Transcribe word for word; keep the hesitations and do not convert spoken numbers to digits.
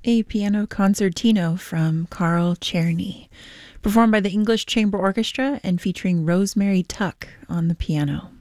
A piano concertino from Carl Czerny, performed by the English Chamber Orchestra and featuring Rosemary Tuck on the piano.